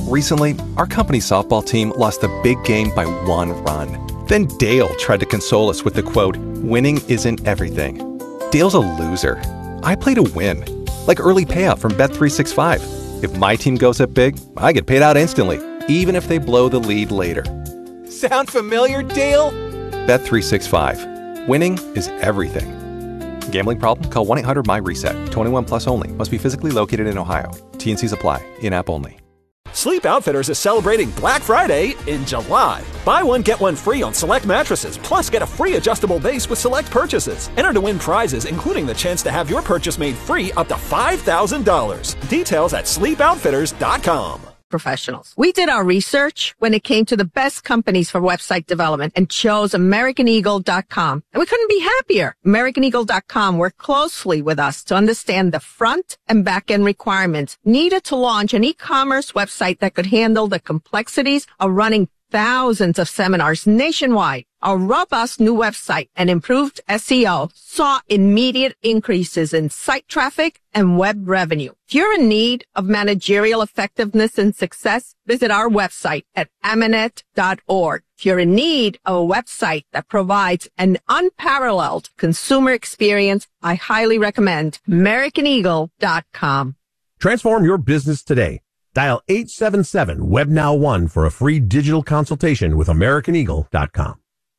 Recently, our company softball team lost a big game by 1 run. Then Dale tried to console us with the quote, "Winning isn't everything." Dale's a loser. I play to win. Like early payout from Bet365. If my team goes up big, I get paid out instantly, even if they blow the lead later. Sound familiar, Dale? Bet365. Winning is everything. Gambling problem? Call 1-800-MY-RESET. 21 plus only. Must be physically located in Ohio. T&Cs apply. In-app only. Sleep Outfitters is celebrating Black Friday in July. Buy one, get one free on select mattresses, plus get a free adjustable base with select purchases. Enter to win prizes, including the chance to have your purchase made free up to $5,000. Details at sleepoutfitters.com. Professionals. We did our research when it came to the best companies for website development and chose AmericanEagle.com. And we couldn't be happier. AmericanEagle.com worked closely with us to understand the front and back end requirements needed to launch an e-commerce website that could handle the complexities of running thousands of seminars nationwide. Our robust new website and improved SEO saw immediate increases in site traffic and web revenue. If you're in need of managerial effectiveness and success, visit our website at Amanet.org. If you're in need of a website that provides an unparalleled consumer experience, I highly recommend AmericanEagle.com. Transform your business today. Dial 877-WebNow1 for a free digital consultation with AmericanEagle.com.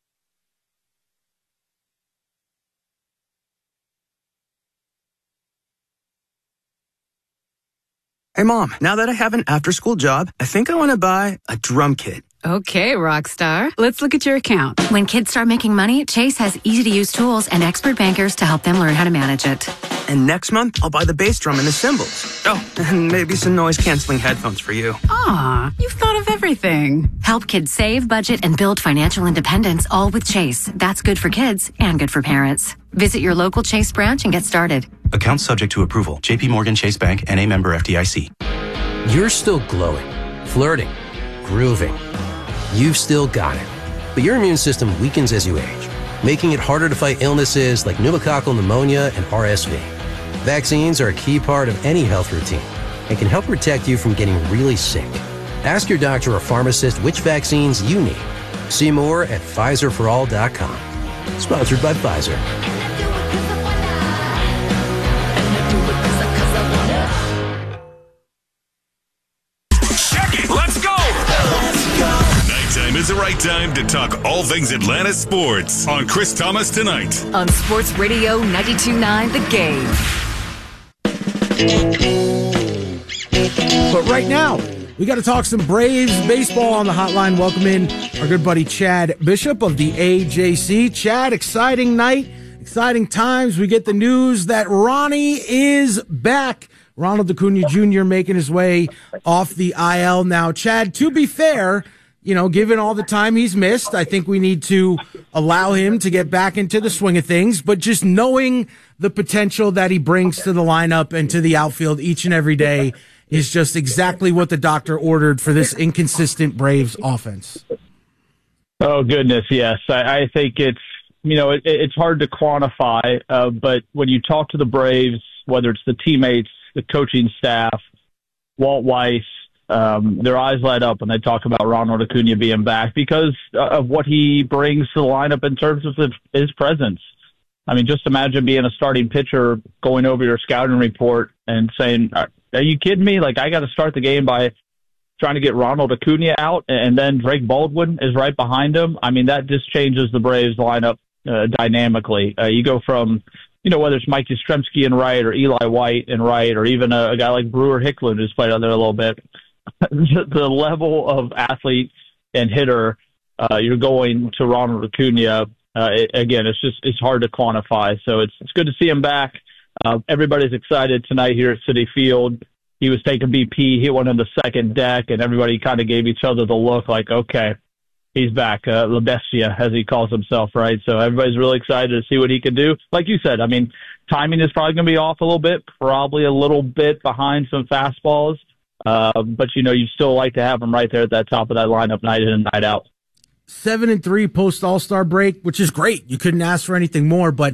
Hey, Mom, now that I have an after-school job, I think I want to buy a drum kit. Okay, Rockstar. Let's look at your account. When kids start making money, Chase has easy-to-use tools and expert bankers to help them learn how to manage it. And next month, I'll buy the bass drum and the cymbals. Oh, and maybe some noise-canceling headphones for you. Aw, you've thought of everything. Help kids save, budget, and build financial independence, all with Chase. That's good for kids and good for parents. Visit your local Chase branch and get started. Account subject to approval. J.P. Morgan Chase Bank, N.A. member FDIC. You're still glowing, flirting, grooving. You've still got it. But your immune system weakens as you age, making it harder to fight illnesses like pneumococcal pneumonia and RSV. Vaccines are a key part of any health routine and can help protect you from getting really sick. Ask your doctor or pharmacist which vaccines you need. See more at PfizerForAll.com. Sponsored by Pfizer. Nighttime is the right time to talk all things Atlanta sports on Chris Thomas Tonight. On Sports Radio 92.9 The Game. But right now, we got to talk some Braves baseball on the hotline. Welcome in our good buddy Chad Bishop of the AJC. Chad, exciting night, exciting times. We get the news that Ronnie is back. Ronald Acuna Jr. making his way off the IL now. Chad, to be fair, you know, given all the time he's missed, I think we need to allow him to get back into the swing of things. But just knowing the potential that he brings to the lineup and to the outfield each and every day is just exactly what the doctor ordered for this inconsistent Braves offense. Oh, goodness, yes. I think it's, you know, it's hard to quantify, but when you talk to the Braves, whether it's the teammates, the coaching staff, Walt Weiss, their eyes light up when they talk about Ronald Acuna being back because of what he brings to the lineup in terms of his presence. I mean, just imagine being a starting pitcher going over your scouting report and saying, are you kidding me? Like, I got to start the game by trying to get Ronald Acuna out, and then Drake Baldwin is right behind him. I mean, that just changes the Braves lineup dynamically. You go from, you know, whether it's Mike Yastrzemski in right or Eli White in right or even a guy like Brewer Hicklin who's played out there a little bit. The level of athlete and hitter you're going to Ronald Acuna, again, it's hard to quantify. So it's good to see him back. Everybody's excited tonight here at Citi Field. He was taking BP, hit one on the second deck, and everybody kind of gave each other the look like, okay, he's back, La Bestia, as he calls himself, right? So everybody's really excited to see what he can do. Like you said, I mean, timing is probably going to be off a little bit, probably a little bit behind some fastballs. But, you know, you'd still like to have him right there at that top of that lineup night in and night out. 7-3 post All-Star break, which is great. You couldn't ask for anything more, but